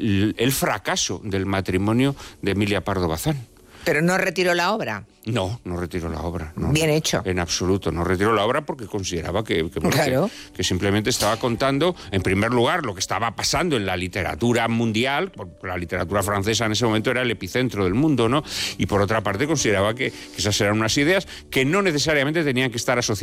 el fracaso del matrimonio de Emilia Pardo Bazán. Pero no retiró la obra. No retiró la obra. No, bien hecho. En absoluto, no retiró la obra porque consideraba que simplemente estaba contando, en primer lugar, lo que estaba pasando en la literatura mundial, porque la literatura francesa en ese momento era el epicentro del mundo, ¿no? Y por otra parte consideraba que esas eran unas ideas que no necesariamente tenían que estar asociadas